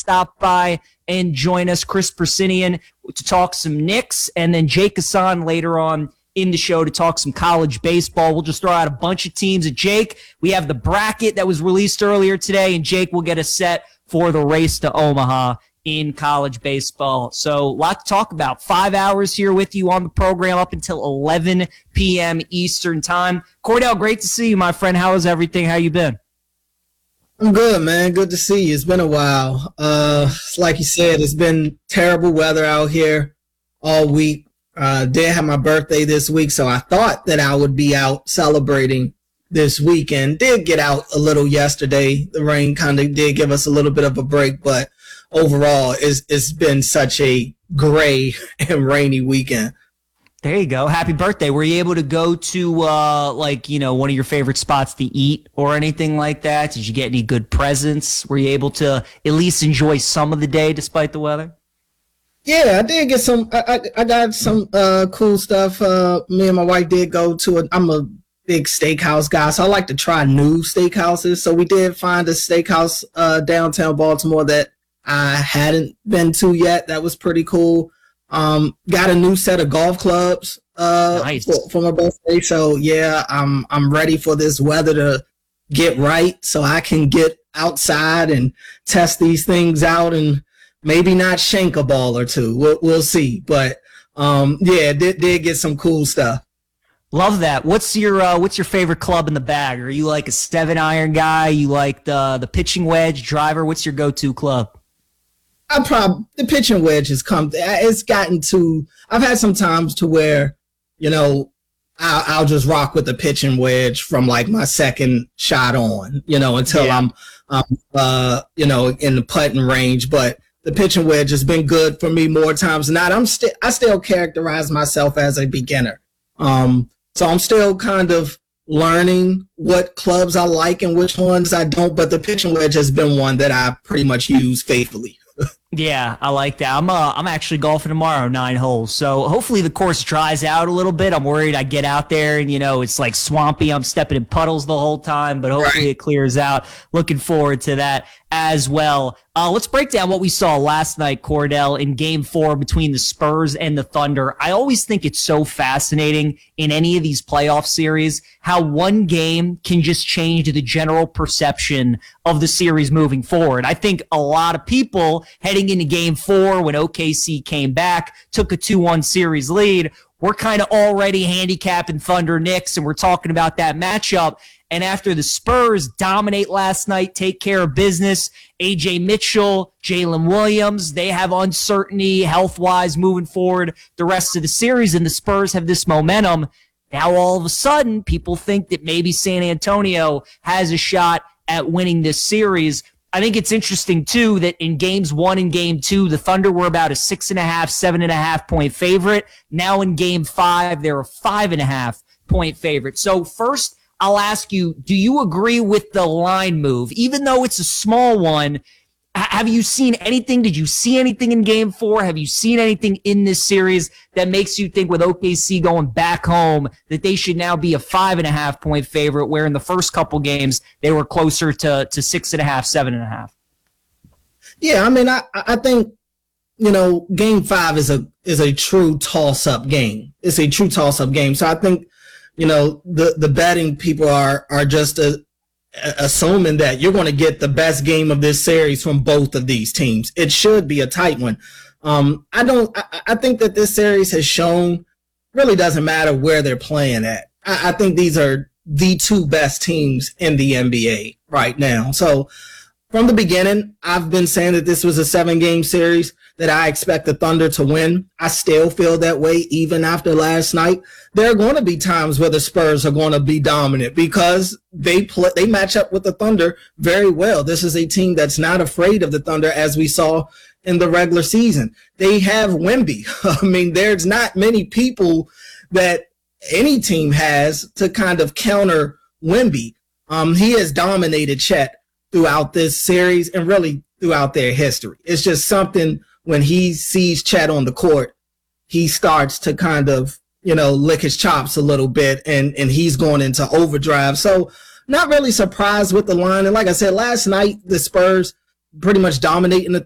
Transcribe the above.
stop by and join us. Chris Persinian to talk some Knicks, and then Jake Hassan later on in the show to talk some college baseball. We'll just throw out a bunch of teams. At Jake, we have the bracket that was released earlier today, and Jake will get us set for the race to Omaha in college baseball. So a lot to talk about. 5 hours here with you on the program up until 11 p.m. Eastern time. Cordell, great to see you, my friend. How is everything? How you been? I'm good, man. Good to see you. It's been a while. Like you said, it's been terrible weather out here all week. Did have my birthday this week, so I thought that I would be out celebrating this weekend. Did get out a little yesterday. The rain kind of did give us a little bit of a break, but overall, it's been such a gray and rainy weekend. There you go. Happy birthday. Were you able to go to, one of your favorite spots to eat or anything like that? Did you get any good presents? Were you able to at least enjoy some of the day despite the weather? Yeah, I did get some. I got some cool stuff. Me and my wife did go to I'm a big steakhouse guy, so I like to try new steakhouses. So we did find a steakhouse downtown Baltimore that I hadn't been to yet. That was pretty cool. Got a new set of golf clubs nice. for my birthday. So yeah, I'm ready for this weather to get right so I can get outside and test these things out and maybe not shank a ball or two. We'll see. But yeah, did get some cool stuff. Love that. What's your favorite club in the bag? Are you like a 7-iron guy? You like the pitching wedge, driver? What's your go-to club? The pitching wedge has come. It's gotten to. I've had some times to where, I'll just rock with the pitching wedge from like my second shot on, until I'm in the putting range. But the pitching wedge has been good for me more times than not. I still characterize myself as a beginner. So I'm still kind of learning what clubs I like and which ones I don't. But the pitching wedge has been one that I pretty much use faithfully. Yeah, I like that. I'm actually golfing tomorrow, 9 holes. So hopefully the course dries out a little bit. I'm worried I get out there and, it's like swampy. I'm stepping in puddles the whole time, but hopefully it clears out. Looking forward to that as well. Let's break down what we saw last night, Cordell, in Game 4 between the Spurs and the Thunder. I always think it's so fascinating in any of these playoff series how one game can just change the general perception of the series moving forward. I think a lot of people heading into Game 4 when OKC came back, took a 2-1 series lead, we're kind of already handicapping Thunder Knicks, and we're talking about that matchup. And after the Spurs dominate last night, take care of business, A.J. Mitchell, Jalen Williams, they have uncertainty health-wise moving forward the rest of the series, and the Spurs have this momentum. Now all of a sudden, people think that maybe San Antonio has a shot at winning this series. I think it's interesting, too, that in Games 1 and Game 2, the Thunder were about a 6.5, 7.5 point favorite. Now in Game 5, they're a 5.5 point favorite. So first, I'll ask you, do you agree with the line move? Even though it's a small one, have you seen anything? Did you see anything in Game 4? Have you seen anything in this series that makes you think with OKC going back home that they should now be a 5.5 point favorite, where in the first couple games they were closer to 6.5, 7.5? Yeah, I mean, I think, Game 5 is a true toss-up game. It's a true toss-up game. So I think, the betting people are just assuming that you're going to get the best game of this series from both of these teams. It should be a tight one. I think that this series has shown really doesn't matter where they're playing at. I think these are the two best teams in the NBA right now. So from the beginning, I've been saying that this was a 7-game series, that I expect the Thunder to win. I still feel that way even after last night. There are going to be times where the Spurs are going to be dominant because they match up with the Thunder very well. This is a team that's not afraid of the Thunder, as we saw in the regular season. They have Wemby. I mean, there's not many people that any team has to kind of counter Wemby. He has dominated Chet throughout this series and really throughout their history. It's just something when he sees Chet on the court, he starts to kind of, lick his chops a little bit and he's going into overdrive. So not really surprised with the line. And like I said, last night, the Spurs pretty much dominating the